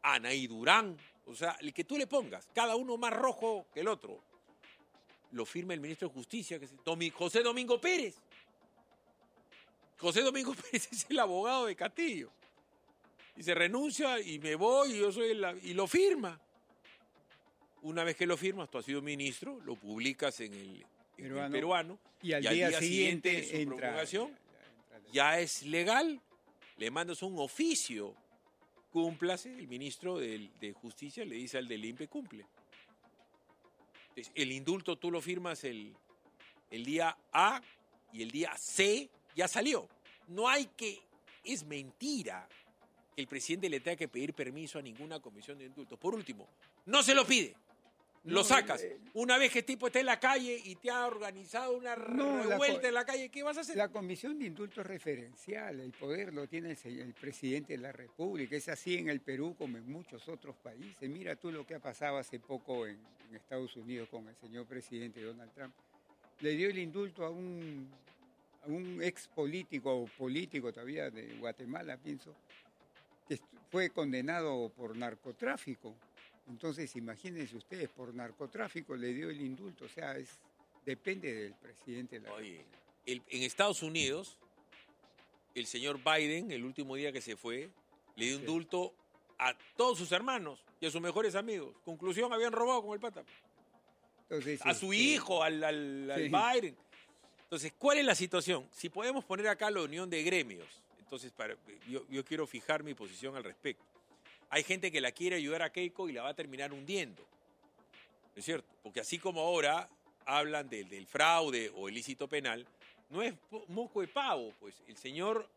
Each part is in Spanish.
Anaí Durán, o sea, el que tú le pongas, cada uno más rojo que el otro. Lo firma el ministro de Justicia, que es José Domingo Pérez. José Domingo Pérez es el abogado de Castillo. Y se renuncia y me voy y yo soy y lo firma. Una vez que lo firmas, tú has sido ministro, lo publicas en el peruano y al día siguiente de su entra, promulgación, ya es legal, le mandas un oficio, cúmplase, el ministro de Justicia le dice al del INPE, cumple. Entonces, el indulto tú lo firmas el día A y el día C ya salió. No hay que, es mentira que el presidente le tenga que pedir permiso a ninguna comisión de indultos. Por último, no se lo pide. Lo sacas. Una vez que el tipo está en la calle y te ha organizado una revuelta en la calle, ¿qué vas a hacer? La comisión de indulto es referencial. El poder lo tiene el presidente de la República. Es así en el Perú como en muchos otros países. Mira tú lo que ha pasado hace poco en Estados Unidos con el señor presidente Donald Trump. Le dio el indulto a un ex político o político todavía de Guatemala, pienso, que fue condenado por narcotráfico. Entonces, imagínense ustedes, por narcotráfico le dio el indulto. O sea, depende del presidente de la República. En Estados Unidos, el señor Biden, el último día que se fue, le dio indulto a todos sus hermanos y a sus mejores amigos. Conclusión, habían robado con el pata. Entonces, a su hijo, al Biden. Entonces, ¿cuál es la situación? Si podemos poner acá la unión de gremios, entonces yo quiero fijar mi posición al respecto. Hay gente que la quiere ayudar a Keiko y la va a terminar hundiendo. ¿No es cierto? Porque así como ahora hablan del fraude o ilícito penal, no es moco de pavo. Pues el señor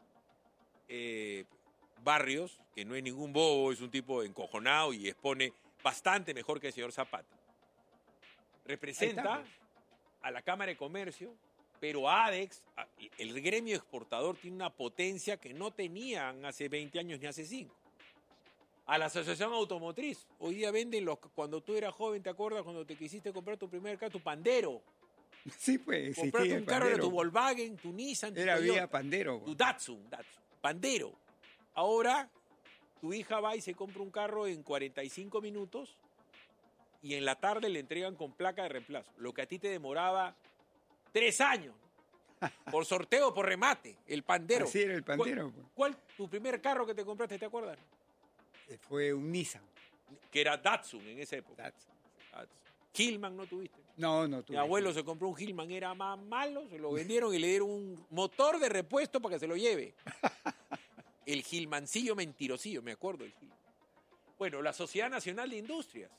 Barrios, que no es ningún bobo, es un tipo encojonado y expone bastante mejor que el señor Zapata. Representa a la Cámara de Comercio, pero ADEX, el gremio exportador, tiene una potencia que no tenían hace 20 años ni hace 5. A la Asociación Automotriz. Hoy día venden cuando tú eras joven, ¿te acuerdas? Cuando te quisiste comprar tu primer carro, tu Pandero. Sí, pues. Comprarte un carro, era tu Volkswagen, tu Nissan, tu Toyota, vía Pandero. Tu Datsun. Pandero. Ahora, tu hija va y se compra un carro en 45 minutos y en la tarde le entregan con placa de reemplazo. Lo que a ti te demoraba 3 años. Por sorteo, por remate. El Pandero. Así era el Pandero. ¿Cuál tu primer carro que te compraste, te acuerdas? Fue un Nissan. Que era Datsun en esa época. Datsun. Hillman no tuviste. No tuve. Mi abuelo se compró un Hillman, era más malo, se lo vendieron y le dieron un motor de repuesto para que se lo lleve. El Hillmancillo mentirosillo, me acuerdo del Hillman. Bueno, la Sociedad Nacional de Industrias.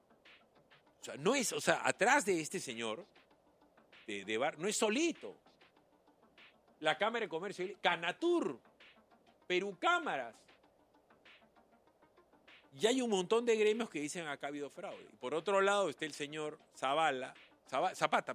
O sea, atrás de este señor, no es solito. La Cámara de Comercio, Canatur, Perú Cámaras. Y hay un montón de gremios que dicen acá ha habido fraude. Y por otro lado está el señor Zapata,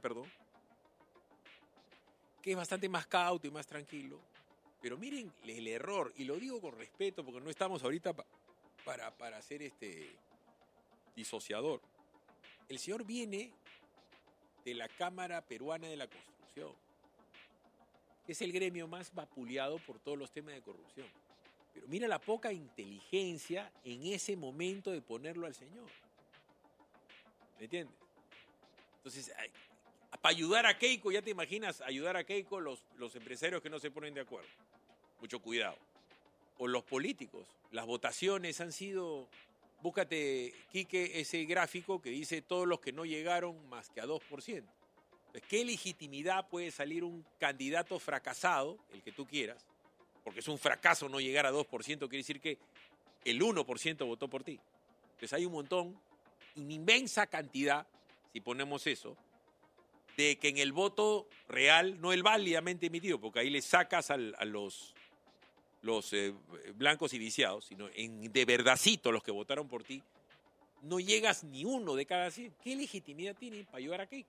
que es bastante más cauto y más tranquilo. Pero miren el error, y lo digo con respeto porque no estamos ahorita para hacer disociador. El señor viene de la Cámara Peruana de la Construcción, que es el gremio más vapuleado por todos los temas de corrupción. Pero mira la poca inteligencia en ese momento de ponerlo al señor. ¿Me entiendes? Entonces, para ayudar a Keiko, ya te imaginas, ayudar a Keiko los empresarios que no se ponen de acuerdo. Mucho cuidado. O los políticos. Las votaciones han sido... Búscate, Quique, ese gráfico que dice todos los que no llegaron más que a 2%. Entonces, ¿qué legitimidad puede salir un candidato fracasado, el que tú quieras? Porque es un fracaso no llegar a 2%, quiere decir que el 1% votó por ti. Entonces hay un montón, una inmensa cantidad, si ponemos eso, de que en el voto real, no el válidamente emitido, porque ahí le sacas a los blancos y viciados, sino de verdadcito los que votaron por ti, no llegas ni uno de cada 100. ¿Qué legitimidad tienen para ayudar a Keiko?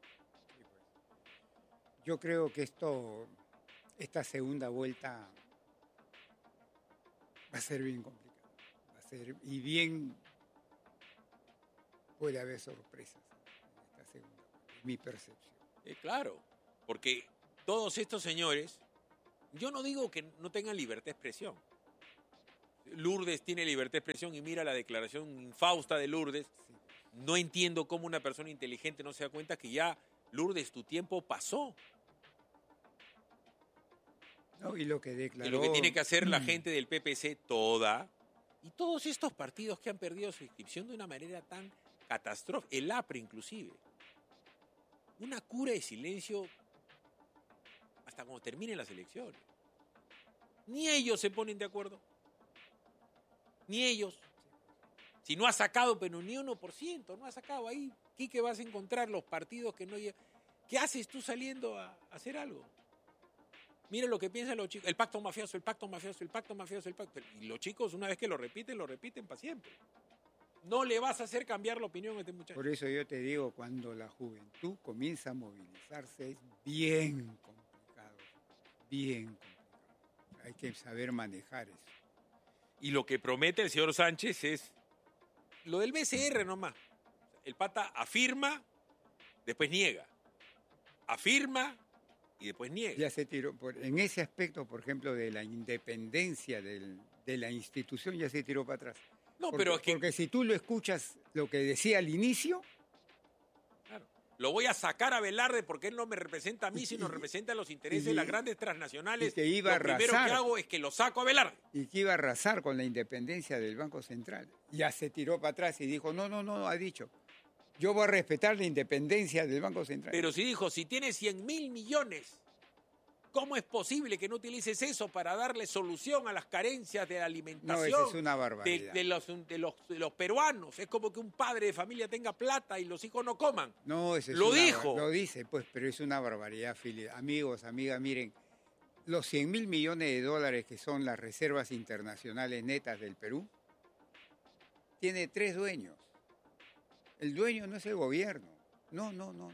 Yo creo que esta segunda vuelta va a ser bien complicada. Y bien puede haber sorpresas en esta segunda vuelta, mi percepción. Claro, porque todos estos señores, yo no digo que no tengan libertad de expresión, Lourdes tiene libertad de expresión y mira la declaración infausta de Lourdes. Sí. No entiendo cómo una persona inteligente no se da cuenta que ya, Lourdes, tu tiempo pasó. No, y lo que Que declaró... lo que tiene que hacer la gente del PPC toda, y todos estos partidos que han perdido su inscripción de una manera tan catastrófica, el APRE inclusive, una cura de silencio hasta cuando terminen las elecciones. Ni ellos se ponen de acuerdo. Ni ellos. Si no ha sacado, pero ni 1%, no ha sacado ahí. ¿Qué vas a encontrar los partidos que no llegan? ¿Qué haces tú saliendo a hacer algo? Mira lo que piensan los chicos. El pacto mafioso, el pacto mafioso, el pacto mafioso, el pacto. Y los chicos, una vez que lo repiten para siempre. No le vas a hacer cambiar la opinión a este muchacho. Por eso yo te digo, cuando la juventud comienza a movilizarse es bien complicado. Bien complicado. Hay que saber manejar eso. Y lo que promete el señor Sánchez es lo del BCR nomás. El pata afirma, después niega. Afirma y después niega. Ya se tiró, en ese aspecto, por ejemplo, de la independencia de la institución, ya se tiró para atrás. No, porque, pero es que... Porque si tú lo escuchas, lo que decía al inicio... Claro, lo voy a sacar a Velarde porque él no me representa a mí, sino representa los intereses de las grandes transnacionales. Y que iba lo primero que hago es que lo saco a Velarde. Y que iba a arrasar con la independencia del Banco Central. Ya se tiró para atrás y dijo, no, ha dicho, yo voy a respetar la independencia del Banco Central. Pero si dijo, si tienes 100.000 millones, ¿cómo es posible que no utilices eso para darle solución a las carencias de la alimentación? No, eso es una barbaridad. De los peruanos. Es como que un padre de familia tenga plata y los hijos no coman. No, eso es lo dijo. Lo dice, pues, pero es una barbaridad, Fili. Amigos, amigas, miren, los 100.000 millones de dólares que son las reservas internacionales netas del Perú, tiene 3 dueños. El dueño no es el gobierno. No.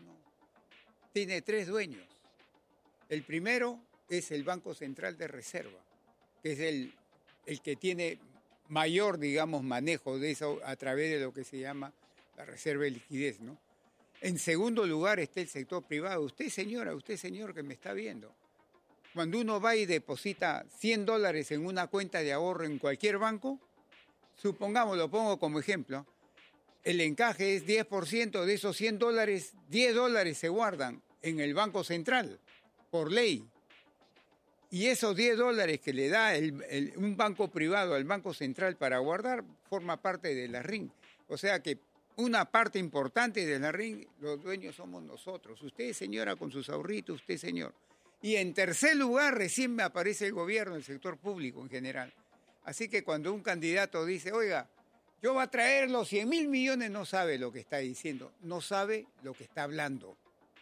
Tiene 3 dueños. El primero es el Banco Central de Reserva, que es el que tiene mayor, digamos, manejo de eso a través de lo que se llama la reserva de liquidez, ¿no? En segundo lugar está el sector privado. Usted, señora, usted, señor, que me está viendo. Cuando uno va y deposita $100 en una cuenta de ahorro en cualquier banco, supongamos, lo pongo como ejemplo, el encaje es 10% de esos $100, $10 se guardan en el Banco Central, por ley. Y esos $10 que le da un banco privado al Banco Central para guardar, forma parte de la RIN. O sea que una parte importante de la RIN, los dueños somos nosotros. Usted, señora, con sus ahorritos, usted, señor. Y en tercer lugar, recién me aparece el gobierno, el sector público en general. Así que cuando un candidato dice, oiga, yo voy a traer los 100.000 millones, no sabe lo que está diciendo, no sabe lo que está hablando.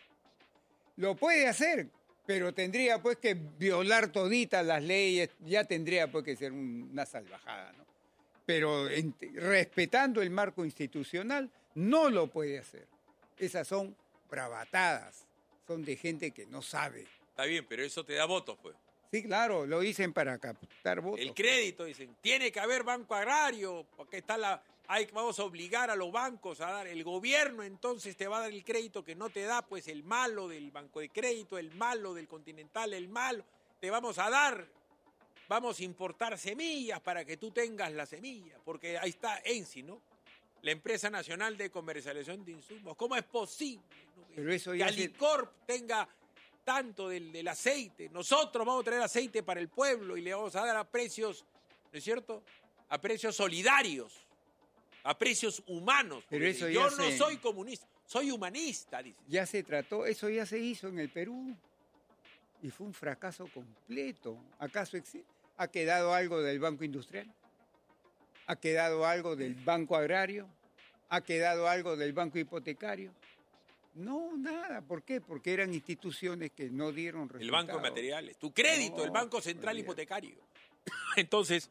Lo puede hacer, pero tendría pues que violar toditas las leyes, ya tendría pues que ser una salvajada, ¿no? Pero respetando el marco institucional, no lo puede hacer. Esas son bravatadas, son de gente que no sabe. Está bien, pero eso te da votos, pues. Sí, claro, lo dicen para captar votos. El crédito, dicen, tiene que haber banco agrario, porque vamos a obligar a los bancos a dar. El gobierno entonces te va a dar el crédito que no te da, pues el malo del banco de crédito, el malo del Continental, el malo. Te vamos a dar, vamos a importar semillas para que tú tengas la semilla, porque ahí está ENSI, ¿no? La Empresa Nacional de Comercialización de Insumos. ¿Cómo es posible, ¿no? Pero eso que ya Alicorp tenga tanto del aceite? Nosotros vamos a traer aceite para el pueblo y le vamos a dar a precios, ¿no es cierto?, a precios solidarios, a precios humanos. Pero eso yo no soy comunista, soy humanista, dice. Ya se trató, eso ya se hizo en el Perú y fue un fracaso completo. ¿Acaso ha quedado algo del Banco Industrial? ¿Ha quedado algo del Banco Agrario? ¿Ha quedado algo del Banco Hipotecario? No, nada. ¿Por qué? Porque eran instituciones que no dieron resultados. El Banco de Materiales, tu crédito, el Banco Central Hipotecario. Entonces,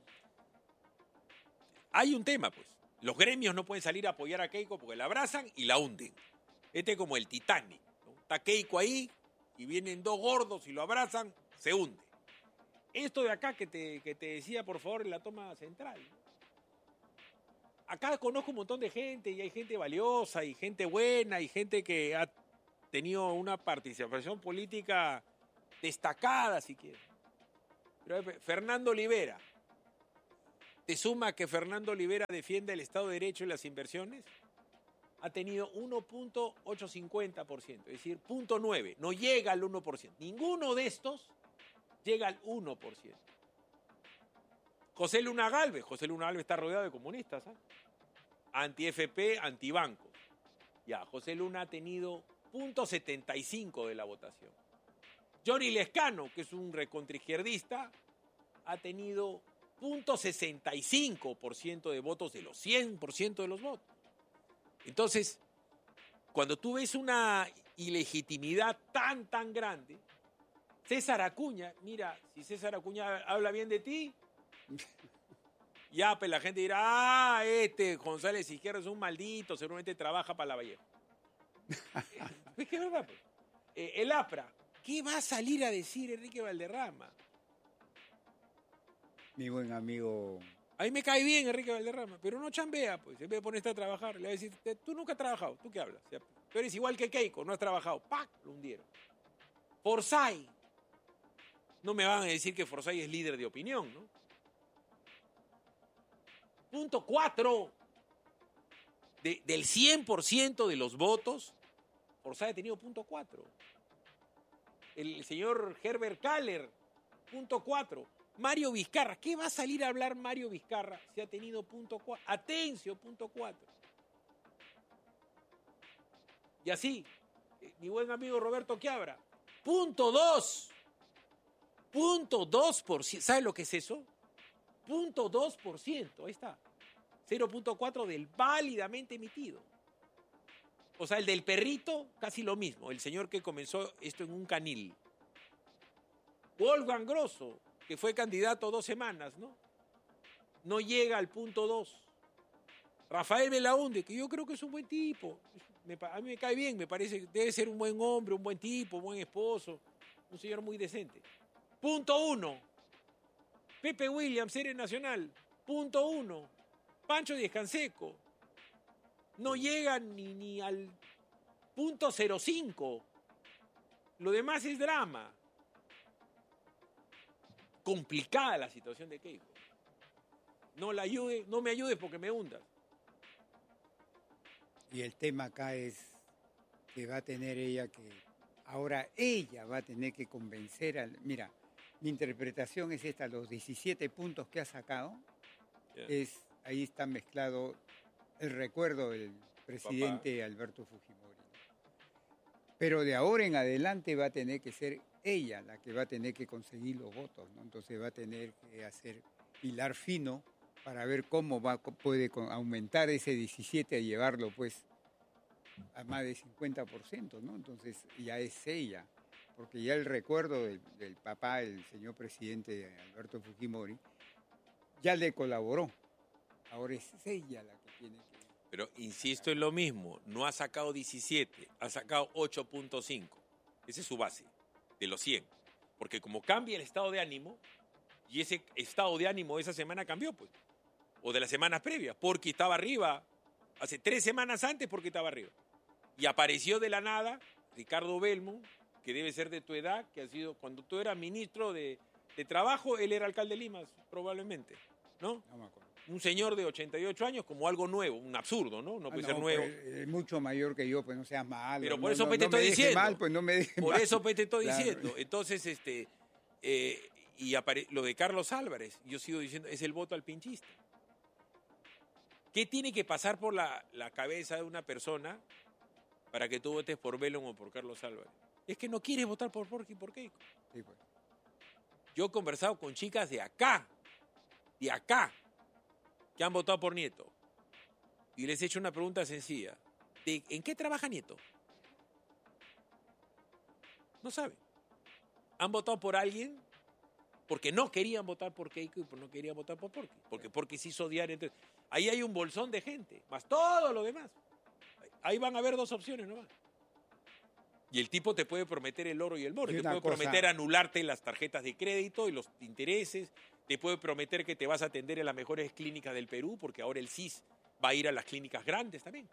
hay un tema, pues. Los gremios no pueden salir a apoyar a Keiko porque la abrazan y la hunden. Este es como el Titanic, ¿no? Está Keiko ahí y vienen 2 gordos y lo abrazan, se hunde. Esto de acá que te decía, por favor, en la toma central, ¿no? Acá conozco un montón de gente y hay gente valiosa y gente buena y gente que ha tenido una participación política destacada, si quieres. Pero Fernando Olivera, te suma que Fernando Olivera defiende el Estado de Derecho y las inversiones, ha tenido 1.850%, es decir, 0.9, no llega al 1%. Ninguno de estos llega al 1%. José Luna Gálvez está rodeado de comunistas, ¿eh? Anti-FP, antibancos. Ya, José Luna ha tenido 0.75 de la votación. Johnny Lescano, que es un recontraizquierdista, ha tenido 0.65% de votos de los 100% de los votos. Entonces, cuando tú ves una ilegitimidad tan grande, César Acuña, mira, si César Acuña habla bien de ti, ya pues la gente dirá, González Izquierdo es un maldito, seguramente trabaja para Lavallejo. Es que es verdad, pues. El APRA, ¿qué va a salir a decir Enrique Valderrama? Mi buen amigo. A mí me cae bien Enrique Valderrama, pero no chambea, pues. En vez de ponerte a trabajar, le va a decir, tú nunca has trabajado, ¿tú qué hablas? O sea, tú eres igual que Keiko, no has trabajado. ¡Pac! Lo hundieron. Forsyth. No me van a decir que Forsyth es líder de opinión, ¿no? 0.4 del 100% de los votos, Forsyth ha tenido 0.4. El señor Herbert Kaller, 0.4. Mario Vizcarra, ¿qué va a salir a hablar Mario Vizcarra si ha tenido 0.4? Atencio, 0.4. Y así, mi buen amigo Roberto Quiabra, 0.2. 0.2%. ¿Sabe lo que es eso? 0.2%, ahí está. 0.4 del válidamente emitido. O sea, el del perrito, casi lo mismo. El señor que comenzó esto en un canil. Wolfgang Grosso, que fue candidato 2 semanas, ¿no? No llega al 0.2. Rafael Belaúnde, que yo creo que es un buen tipo. A mí me cae bien, me parece que debe ser un buen hombre, un buen tipo, un buen esposo, un señor muy decente. 0.1. Pepe Williams, Serie Nacional, 0.1. Pancho Díez Canseco, no llega ni al 0.05. Lo demás es drama. Complicada la situación de Keiko. No me ayudes porque me hundas. Y el tema acá es que va a tener ella que... Ahora ella va a tener que convencer al... Mira, mi interpretación es esta, los 17 puntos que ha sacado, ahí está mezclado el recuerdo del presidente Alberto Fujimori. Pero de ahora en adelante va a tener que ser ella la que va a tener que conseguir los votos, ¿no? Entonces va a tener que hacer hilar fino para ver cómo puede aumentar ese 17 a llevarlo pues a más de 50%, ¿no? Entonces ya es ella, porque ya el recuerdo del papá, el señor presidente Alberto Fujimori, ya le colaboró. Ahora es ella la que tiene que... Pero insisto en lo mismo, no ha sacado 17, ha sacado 8.5. Esa es su base, de los 100. Porque como cambia el estado de ánimo, y ese estado de ánimo de esa semana cambió, pues. O de las semanas previas, porque estaba arriba. Hace 3 semanas antes porque estaba arriba. Y apareció de la nada Ricardo Belmont, que debe ser de tu edad, que ha sido, cuando tú eras ministro de Trabajo, él era alcalde de Lima, probablemente, ¿no? No me acuerdo. Un señor de 88 años como algo nuevo, un absurdo, ¿no? No puede ser nuevo. Es mucho mayor que yo, pues no seas malo. Pero por eso te estoy diciendo. Mal, pues no me dejes por mal. eso te estoy diciendo. Entonces, lo de Carlos Álvarez, yo sigo diciendo, es el voto al pinchista. ¿Qué tiene que pasar por la cabeza de una persona para que tú votes por Belón o por Carlos Álvarez? Es que no quieres votar por Porky y por Keiko. Sí, pues. Yo he conversado con chicas de acá, que han votado por Nieto. Y les he hecho una pregunta sencilla. ¿En qué trabaja Nieto? No saben. Han votado por alguien porque no querían votar por Keiko y no querían votar por Porky. Porque Porky se hizo odiar. Entonces, ahí hay un bolsón de gente, más todo lo demás. Ahí van a haber 2 opciones nomás. Y el tipo te puede prometer el oro y el moro. Te puede prometer anularte las tarjetas de crédito y los intereses. Te puede prometer que te vas a atender en las mejores clínicas del Perú, porque ahora el CIS va a ir a las clínicas grandes también.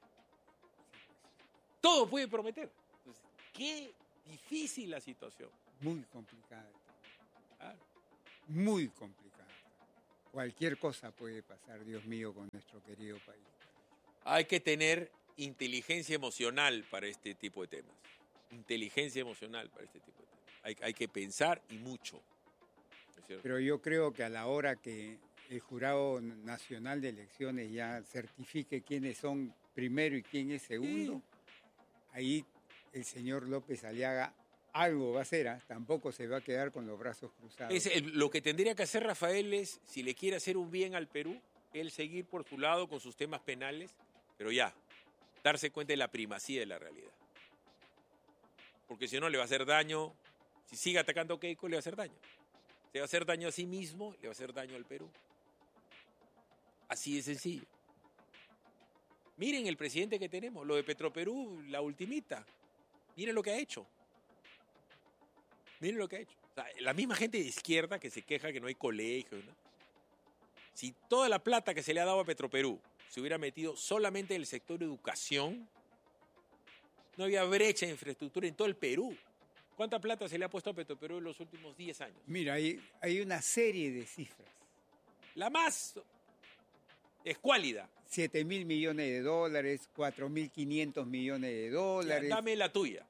Todo puede prometer. Entonces, qué difícil la situación. Muy complicada. Claro. Muy complicada. cualquier cosa puede pasar, Dios mío, con nuestro querido país. Hay que tener inteligencia emocional para este tipo de temas. Inteligencia emocional para este tipo de temas. Hay que pensar y mucho. ¿Es cierto? Pero yo creo que a la hora que el Jurado Nacional de Elecciones ya certifique quiénes son primero y quién es segundo, ahí el señor López Aliaga algo va a hacer, tampoco se va a quedar con los brazos cruzados. Lo que tendría que hacer Rafael es, si le quiere hacer un bien al Perú, él seguir por su lado con sus temas penales, pero ya, darse cuenta de la primacía de la realidad. Porque si no le va a hacer daño, si sigue atacando a Keiko le va a hacer daño. Se va a hacer daño a sí mismo, le va a hacer daño al Perú. Así de sencillo. Miren el presidente que tenemos, lo de Petroperú, la ultimita. Miren lo que ha hecho. Miren lo que ha hecho. O sea, la misma gente de izquierda que se queja que no hay colegios, ¿no? Si toda la plata que se le ha dado a Petroperú se hubiera metido solamente en el sector educación, no había brecha de infraestructura en todo el Perú. ¿Cuánta plata se le ha puesto a Petroperú en los últimos 10 años? Mira, hay una serie de cifras. La más escuálida. 7.000 millones de dólares, 4.500 millones de dólares. Ya, dame la tuya.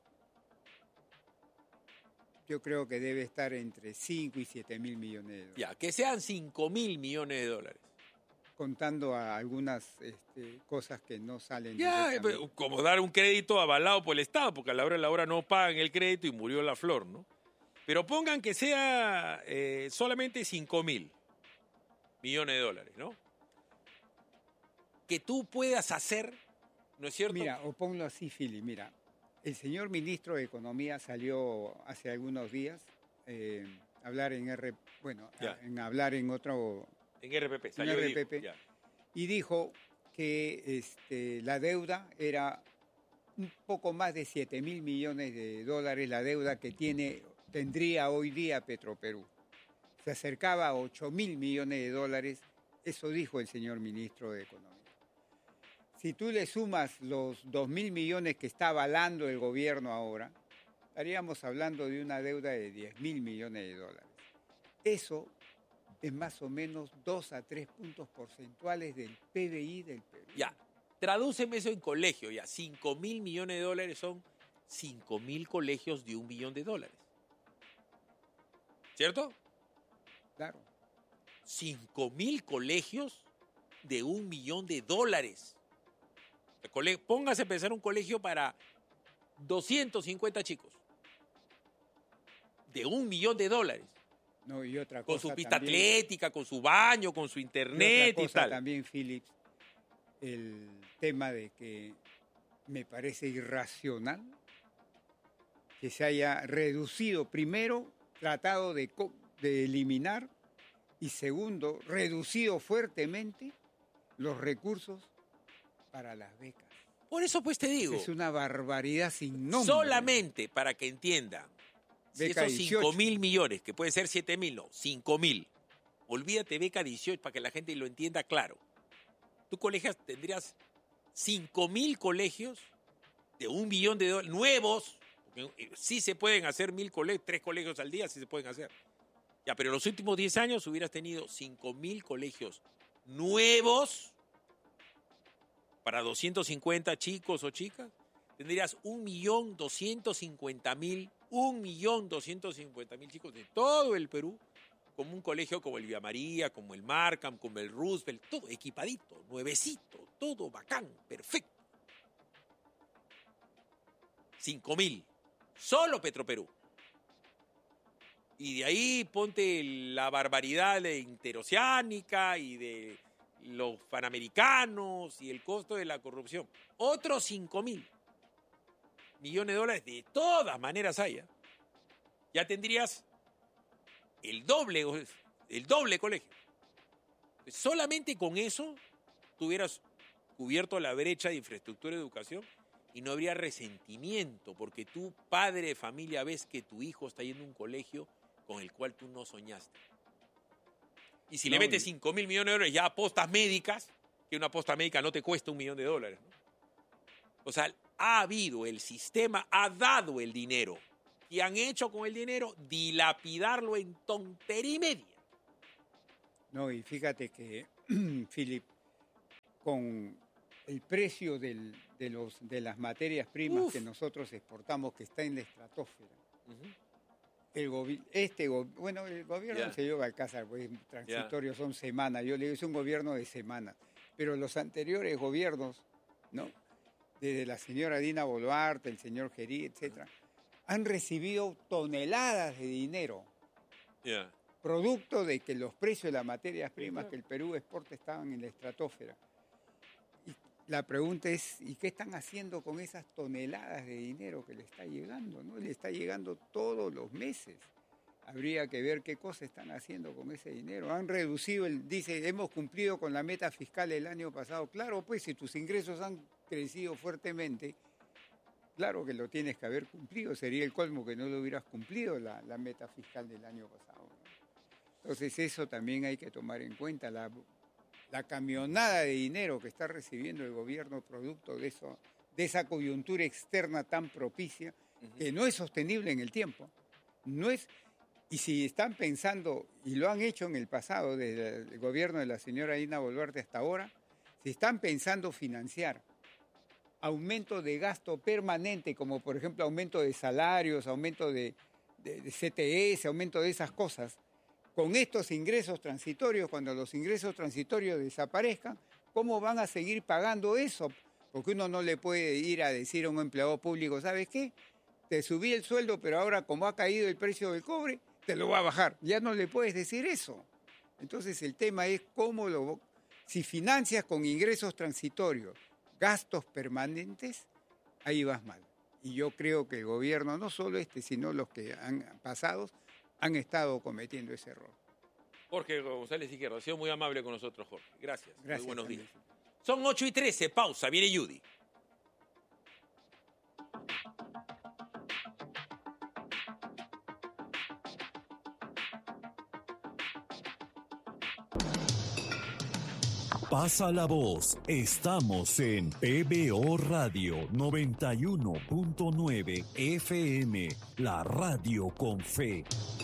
Yo creo que debe estar entre 5 y 7.000 millones de dólares. Ya, que sean 5.000 millones de dólares. Contando a algunas cosas que no salen. Ya, como dar un crédito avalado por el Estado, porque a la hora no pagan el crédito y murió la flor, ¿no? Pero pongan que sea solamente 5.000 millones de dólares, ¿no? Que tú puedas hacer, ¿no es cierto? Mira, o ponlo así, Fili, mira. El señor ministro de Economía salió hace algunos días a hablar en hablar en otro... En RPP, salió en RPP, y dijo que la deuda era un poco más de 7.000 millones de dólares, la deuda que tendría hoy día Petroperú. Se acercaba a 8.000 millones de dólares, eso dijo el señor ministro de Economía. Si tú le sumas los 2.000 millones que está avalando el gobierno ahora, estaríamos hablando de una deuda de 10.000 millones de dólares. Eso es más o menos 2 a 3 puntos porcentuales del PBI del Perú. Ya, tradúceme eso en colegio, ya. 5.000 millones de dólares son 5.000 colegios de $1 millón. ¿Cierto? Claro. 5.000 colegios de $1 millón. Póngase a pensar un colegio para 250 chicos. De $1 millón. No, y otra con cosa su pista también, atlética, con su baño, con su internet y tal. También, Philips, el tema de que me parece irracional que se haya reducido, primero, tratado de eliminar, y segundo, reducido fuertemente los recursos para las becas. Por eso pues te digo. Es una barbaridad sin nombre. Solamente para que entiendan. Si Beca esos 5.000 millones, que puede ser 7.000, no, 5.000. Olvídate beca 18 para que la gente lo entienda claro. Tú tendrías 5.000 colegios de $1 millón nuevos, porque sí se pueden hacer 3 colegios al día, sí se pueden hacer. Ya, pero en los últimos 10 años hubieras tenido 5.000 colegios nuevos para 250 chicos o chicas. Tendrías 1.250.000 chicos de todo el Perú, como un colegio como el Villa María, como el Markham, como el Roosevelt, todo equipadito, nuevecito, todo bacán, perfecto. 5.000, solo Petroperú. Y de ahí ponte la barbaridad de interoceánica y de los panamericanos y el costo de la corrupción. Otros 5.000 millones de dólares de todas maneras hay. Ya tendrías el doble colegio. Solamente con eso tú hubieras cubierto la brecha de infraestructura de educación y no habría resentimiento, porque tú, padre de familia, ves que tu hijo está yendo a un colegio con el cual tú no soñaste. Y si le metes 5.000 millones de dólares ya a postas médicas, que una posta médica no te cuesta $1 millón, ¿no? O sea, el sistema ha dado el dinero. Y han hecho con el dinero dilapidarlo en tontería y media. No, y fíjate que, Philip, con el precio de las materias primas que nosotros exportamos, que está en la estratosfera, el gobierno se lleva al Alcázar, pues transitorio, son semanas, yo le digo, es un gobierno de semanas, pero los anteriores gobiernos, ¿no? Desde la señora Dina Boluarte, el señor Gerí, etcétera, han recibido toneladas de dinero, producto de que los precios de las materias primas que el Perú exporta estaban en la estratosfera. Y la pregunta es, ¿y qué están haciendo con esas toneladas de dinero que le está llegando, ¿no? Le está llegando todos los meses. Habría que ver qué cosas están haciendo con ese dinero. Han reducido, dice, hemos cumplido con la meta fiscal el año pasado. Claro, pues, si tus ingresos han crecido fuertemente, claro que lo tienes que haber cumplido. Sería el colmo que no lo hubieras cumplido la meta fiscal del año pasado, ¿no? Entonces eso también hay que tomar en cuenta. La camionada de dinero que está recibiendo el gobierno producto de esa coyuntura externa tan propicia, que no es sostenible en el tiempo. No es, y si están pensando, y lo han hecho en el pasado, desde el gobierno de la señora Dina Boluarte hasta ahora, si están pensando financiar aumento de gasto permanente, como por ejemplo aumento de salarios, aumento de CTS, aumento de esas cosas, con estos ingresos transitorios, cuando los ingresos transitorios desaparezcan, ¿cómo van a seguir pagando eso? Porque uno no le puede ir a decir a un empleado público, ¿sabes qué? Te subí el sueldo, pero ahora como ha caído el precio del cobre, te lo va a bajar. Ya no le puedes decir eso. Entonces el tema es si financias con ingresos transitorios gastos permanentes, ahí vas mal. Y yo creo que el gobierno, no solo sino los que han pasado, han estado cometiendo ese error. Jorge González Izquierdo, ha sido muy amable con nosotros, Jorge. Gracias. Muy buenos días. También. Son 8:13, pausa, viene Judy. Pasa la voz, estamos en PBO Radio 91.9 FM, la radio con fe.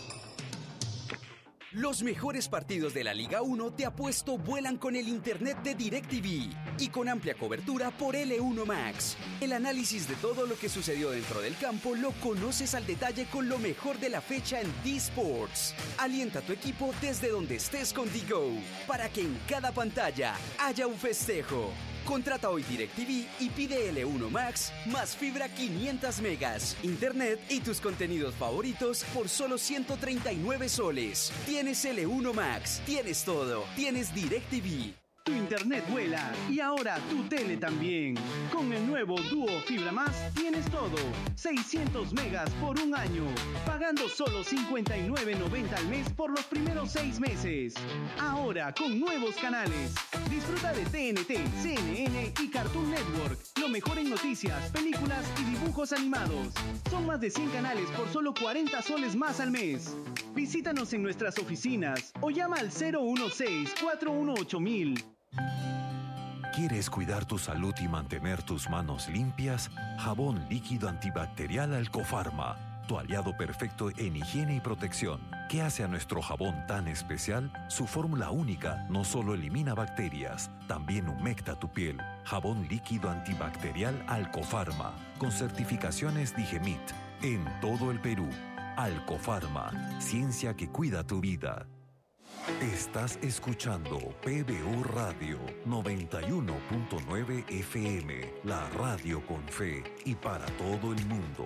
Los mejores partidos de la Liga 1 de Apuesto vuelan con el internet de DirecTV y con amplia cobertura por L1 Max. El análisis de todo lo que sucedió dentro del campo lo conoces al detalle con lo mejor de la fecha en D-Sports. Alienta a tu equipo desde donde estés con DGO para que en cada pantalla haya un festejo. Contrata hoy DirecTV y pide L1 Max más fibra 500 megas, internet y tus contenidos favoritos por solo 139 soles. Tienes L1 Max, tienes todo, tienes DirecTV. Tu internet vuela y ahora tu tele también. Con el nuevo Duo Fibra Más tienes todo. 600 megas por un año. Pagando solo $59.90 al mes por los primeros 6 meses. Ahora con nuevos canales. Disfruta de TNT, CNN y Cartoon Network. Lo mejor en noticias, películas y dibujos animados. Son más de 100 canales por solo 40 soles más al mes. Visítanos en nuestras oficinas o llama al 016-418-1000. ¿Quieres cuidar tu salud y mantener tus manos limpias? Jabón líquido antibacterial Alcofarma, tu aliado perfecto en higiene y protección. ¿Qué hace a nuestro jabón tan especial? Su fórmula única no solo elimina bacterias, también humecta tu piel. Jabón líquido antibacterial Alcofarma, con certificaciones Digemit, en todo el Perú. Alcofarma, ciencia que cuida tu vida. Estás escuchando PBO Radio 91.9 FM, la radio con fe y para todo el mundo.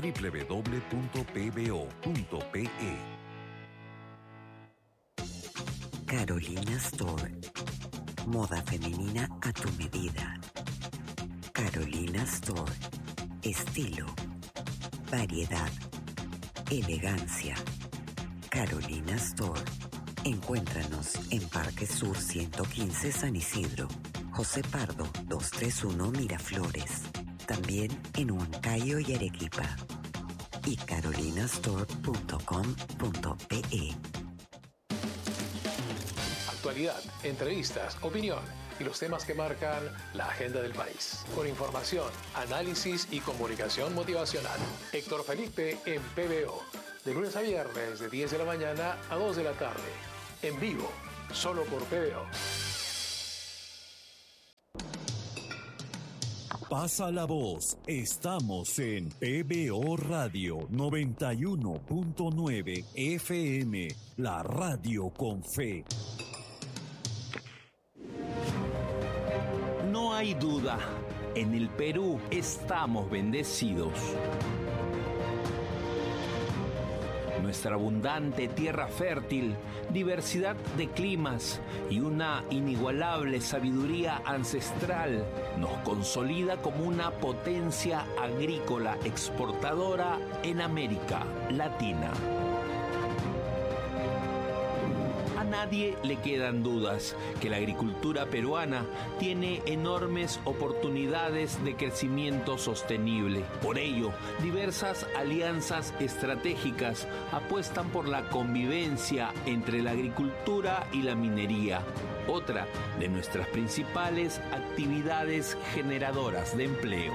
www.pbo.pe. Carolina Store. Moda femenina a tu medida. Carolina Store. Estilo, variedad, elegancia. Carolina Store. Encuéntranos en Parque Sur 115 San Isidro, José Pardo 231 Miraflores, también en Huancayo y Arequipa, y carolinastore.com.pe. Actualidad, entrevistas, opinión y los temas que marcan la agenda del país. Con información, análisis y comunicación motivacional. Héctor Felipe en PBO. De lunes a viernes, de 10 de la mañana a 2 de la tarde. En vivo, solo por PBO. Pasa la voz, estamos en PBO Radio 91.9 FM, la radio con fe. No hay duda, en el Perú estamos bendecidos. Nuestra abundante tierra fértil, diversidad de climas y una inigualable sabiduría ancestral nos consolida como una potencia agrícola exportadora en América Latina. A nadie le quedan dudas que la agricultura peruana tiene enormes oportunidades de crecimiento sostenible. Por ello, diversas alianzas estratégicas apuestan por la convivencia entre la agricultura y la minería, otra de nuestras principales actividades generadoras de empleo.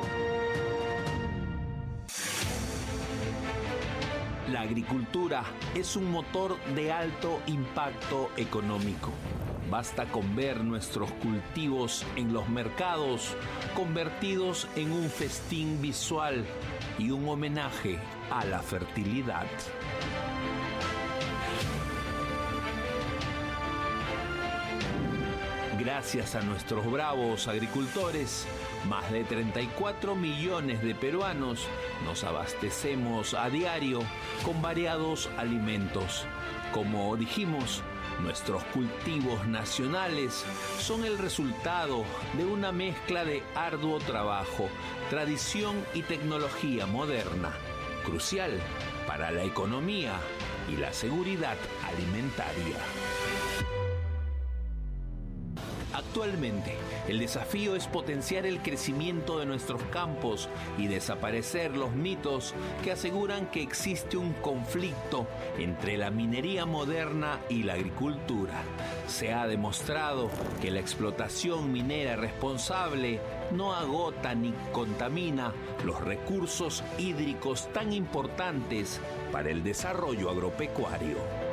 La agricultura es un motor de alto impacto económico. Basta con ver nuestros cultivos en los mercados convertidos en un festín visual y un homenaje a la fertilidad. Gracias a nuestros bravos agricultores, más de 34 millones de peruanos nos abastecemos a diario con variados alimentos. Como dijimos, nuestros cultivos nacionales son el resultado de una mezcla de arduo trabajo, tradición y tecnología moderna, crucial para la economía y la seguridad alimentaria. Actualmente, el desafío es potenciar el crecimiento de nuestros campos y desaparecer los mitos que aseguran que existe un conflicto entre la minería moderna y la agricultura. Se ha demostrado que la explotación minera responsable no agota ni contamina los recursos hídricos tan importantes para el desarrollo agropecuario.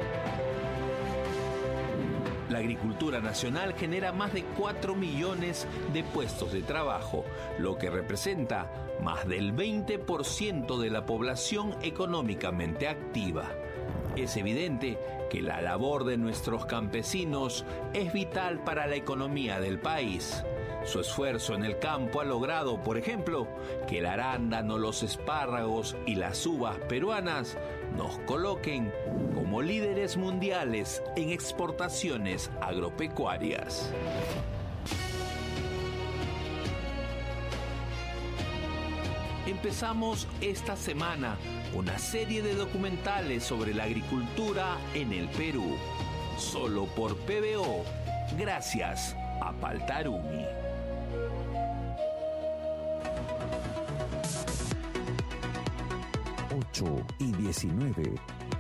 La agricultura nacional genera más de 4 millones de puestos de trabajo, lo que representa más del 20% de la población económicamente activa. Es evidente que la labor de nuestros campesinos es vital para la economía del país. Su esfuerzo en el campo ha logrado, por ejemplo, que el arándano, los espárragos y las uvas peruanas nos coloquen como líderes mundiales en exportaciones agropecuarias. Empezamos esta semana una serie de documentales sobre la agricultura en el Perú, solo por PBO, gracias a Paltarumi. 8:19.